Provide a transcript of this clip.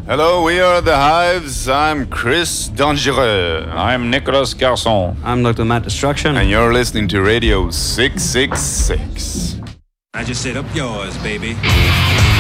Hello, we are the Hives. I'm Chris Dangereux. I'm Nicolas Garçon. I'm Dr. Matt Destruction. And you're listening to Radio 666. I just said up yours, baby.